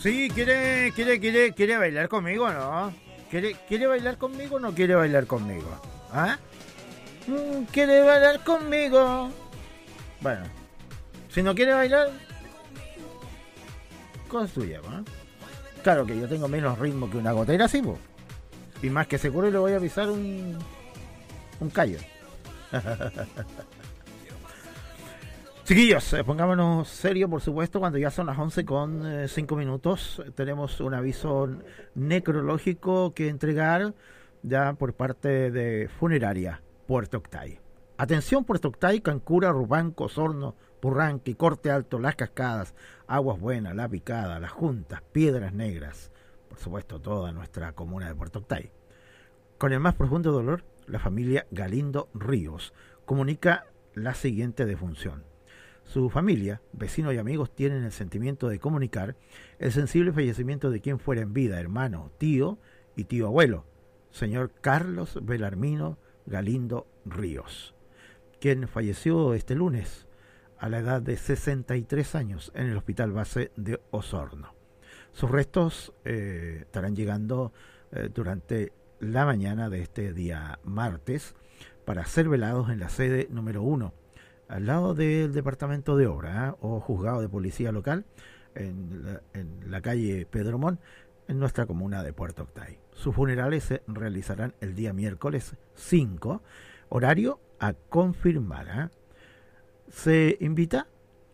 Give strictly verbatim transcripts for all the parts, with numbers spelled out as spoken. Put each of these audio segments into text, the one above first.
Sí, quiere, quiere, quiere, quiere bailar conmigo, ¿no? ¿Quiere, quiere bailar conmigo o no quiere bailar conmigo? ¿Ah? Mm, ¿Quiere bailar conmigo? Bueno, si no quiere bailar, cosa suya, ¿no? Claro que yo tengo menos ritmo que una gotera, sí, po. Y más que seguro le voy a pisar un, un callo. Chiquillos, eh, pongámonos serio, por supuesto, cuando ya son las once con cinco minutos. Tenemos un aviso necrológico que entregar ya por parte de Funeraria Puerto Octay. Atención, Puerto Octay, Cancura, Rubanco, Osorno, Purranque, Corte Alto, Las Cascadas, Aguas Buenas, La Picada, Las Juntas, Piedras Negras, por supuesto toda nuestra comuna de Puerto Octay. Con el más profundo dolor, la familia Galindo Ríos comunica la siguiente defunción. Su familia, vecinos y amigos tienen el sentimiento de comunicar el sensible fallecimiento de quien fuera en vida, hermano, tío y tío abuelo, señor Carlos Belarmino Galindo Ríos, quien falleció este lunes a la edad de sesenta y tres años en el Hospital Base de Osorno. Sus restos eh, estarán llegando eh, durante la mañana de este día martes para ser velados en la sede número uno, al lado del Departamento de Obra ¿eh? o Juzgado de Policía Local, en la, en la calle Pedro Mon, en nuestra comuna de Puerto Octay. Sus funerales se realizarán el día miércoles cinco, horario a confirmar. ¿eh? Se invita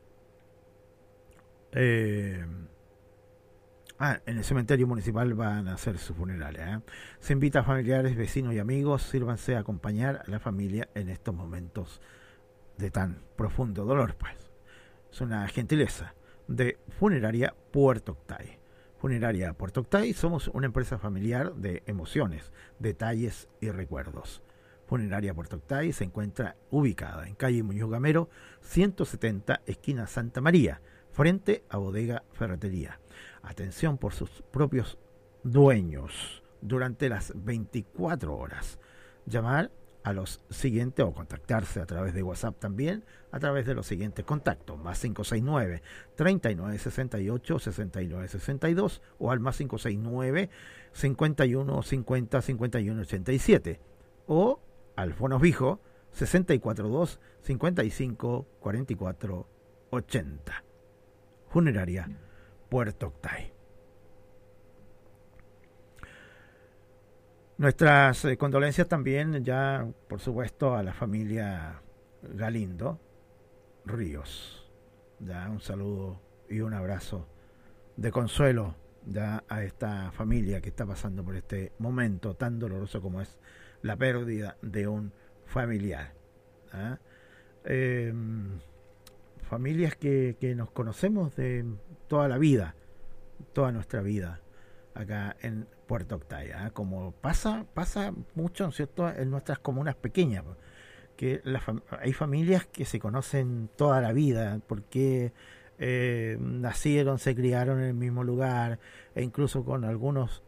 eh, ah, en el cementerio municipal van a hacer sus funerales. ¿eh? Se invita a familiares, vecinos y amigos, sírvanse a acompañar a la familia en estos momentos de tan profundo dolor, pues. Es una gentileza de Funeraria Puerto Octay. Funeraria Puerto Octay, somos una empresa familiar de emociones, detalles y recuerdos. Funeraria Puerto Octay se encuentra ubicada en calle Muñoz Gamero, ciento setenta, esquina Santa María, frente a Bodega Ferretería. Atención por sus propios dueños durante las veinticuatro horas. Llamar a los siguientes o contactarse a través de WhatsApp también a través de los siguientes contactos: más cinco seis nueve, treinta y nueve sesenta y ocho, sesenta y nueve sesenta y dos o al más cinco seis nueve, cincuenta y uno cincuenta, cincuenta y uno ochenta y siete o al fono fijo sesenta y cuatro dos, cincuenta y cinco, cuarenta y cuatro, ochenta. Funeraria Puerto Octay. Nuestras eh, condolencias también ya, por supuesto, a la familia Galindo Ríos. Ya un saludo y un abrazo de consuelo ya a esta familia que está pasando por este momento tan doloroso como es la pérdida de un familiar. ¿eh? Eh, familias que, que nos conocemos de toda la vida, toda nuestra vida acá en Puerto Octay, ¿eh? como pasa pasa mucho, ¿no es cierto?, en nuestras comunas pequeñas, que la fam- hay familias que se conocen toda la vida porque eh, nacieron, se criaron en el mismo lugar, e incluso con algunos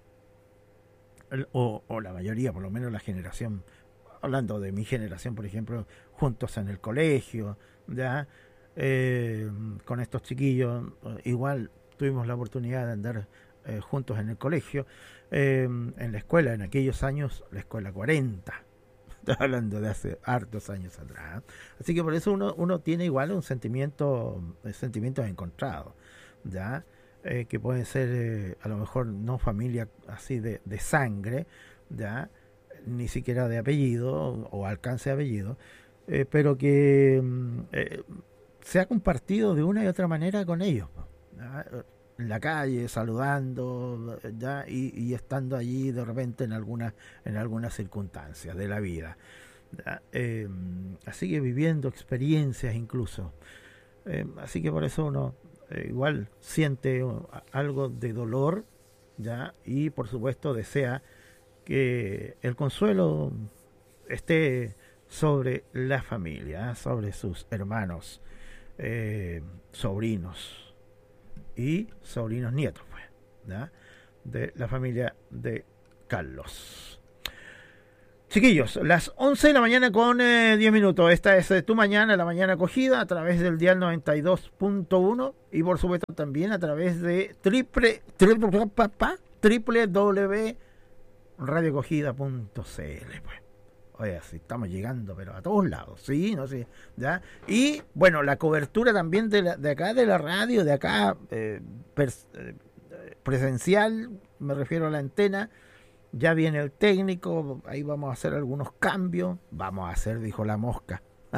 o, o la mayoría, por lo menos la generación, hablando de mi generación, por ejemplo, juntos en el colegio, ya eh, con estos chiquillos, igual tuvimos la oportunidad de andar eh, juntos en el colegio, eh, en la escuela, en aquellos años, la escuela cuarenta, estoy hablando de hace hartos años atrás. Así que por eso uno, uno tiene igual un sentimiento, sentimientos encontrados, ya eh, que pueden ser eh, a lo mejor no familia así de, de sangre, ya ni siquiera de apellido o alcance de apellido, eh, pero que eh, se ha compartido de una y otra manera con ellos, ¿ya? En la calle, saludando, ¿ya? Y, y estando allí de repente en algunas en algunas circunstancias de la vida, eh, así que viviendo experiencias incluso, eh, así que por eso uno eh, igual siente algo de dolor, ya, y por supuesto desea que el consuelo esté sobre la familia, sobre sus hermanos, eh, sobrinos y sobrinos nietos, pues, ¿ya? De la familia de Carlos. Chiquillos, las once de la mañana con eh, diez minutos. Esta es eh, tu mañana, la mañana acogida a través del dial noventa y dos punto uno y por supuesto también a través de triple, triple, papá, triple w radio acogida punto c l. Pues. Oye, sí, estamos llegando, pero a todos lados, sí, no sé, ¿ya? Y bueno, la cobertura también de, la, de acá, de la radio, de acá, eh, pers, eh, presencial, me refiero a la antena. Ya viene el técnico, ahí vamos a hacer algunos cambios. Vamos a hacer, dijo la mosca.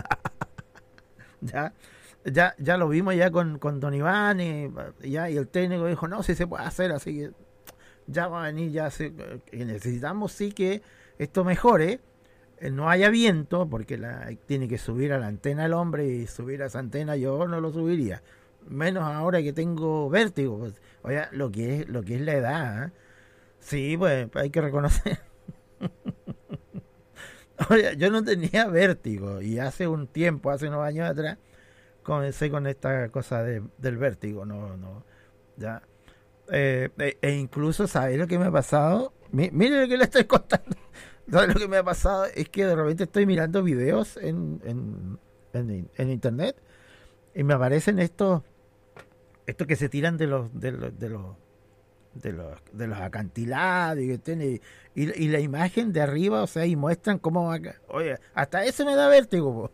ya, ya, ya lo vimos ya con, con Don Iván y, ya, y el técnico dijo, no, sí se puede hacer, así que ya va a venir, ya se, necesitamos sí que esto mejore, no haya viento, porque la, tiene que subir a la antena el hombre y subir a esa antena yo no lo subiría. Menos ahora que tengo vértigo. Pues, oye, lo que es, lo que es la edad, ¿eh? Sí, pues hay que reconocer. Oye, yo no tenía vértigo y hace un tiempo, hace unos años atrás, comencé con esta cosa de, del vértigo. No, no, ya. Eh, e, e incluso, ¿sabes lo que me ha pasado? Mi, mire lo que le estoy contando. ¿Sabes lo que me ha pasado? Es que de repente estoy mirando videos en, en, en, en internet y me aparecen estos, estos que se tiran de los, de los, de los de los de los acantilados y, y, y la imagen de arriba, o sea, y muestran cómo va, oye, hasta eso me da vértigo.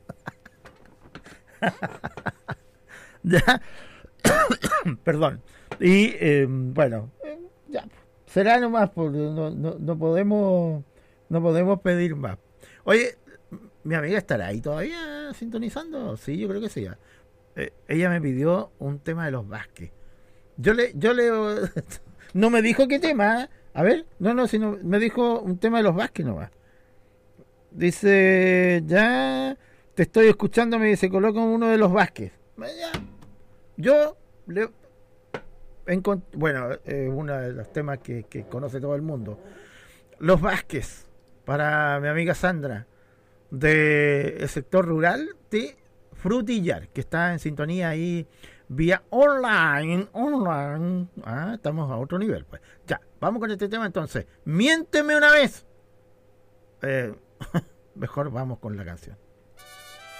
Ya. Perdón. Y eh, bueno, ya será nomás, porque no, no, no podemos no podemos pedir más. Oye, mi amiga estará ahí todavía sintonizando. Sí, yo creo que sí. Eh, ella me pidió un tema de los Vázquez. Yo le yo le no me dijo qué tema. A ver, no, no, sino me dijo un tema de los Vázquez nomás. Dice, ya te estoy escuchando, me dice, coloca uno de los Vázquez. Ya. Yo le encont- bueno, es eh, uno de los temas que, que conoce todo el mundo. Los Vázquez, para mi amiga Sandra, del sector rural de Frutillar, que está en sintonía ahí vía online, online. Ah, estamos a otro nivel, pues. Ya, vamos con este tema entonces. Miénteme una vez. Eh, mejor vamos con la canción.